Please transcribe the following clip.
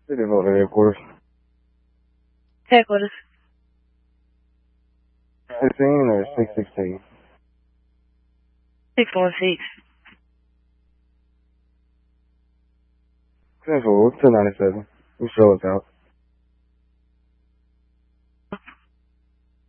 City voter headquarters. Headquarters. 16 or 616? 616. Central 297. We show us out.